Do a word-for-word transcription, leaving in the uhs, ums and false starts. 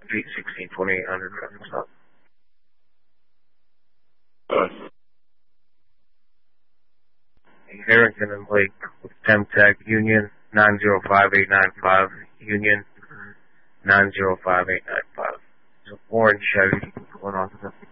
eight sixteen twenty-eight hundred. Stop. Harrington and Lake with Temtech Union nine zero five eight nine five Union nine zero five eight nine five. So orange Chevy going on to the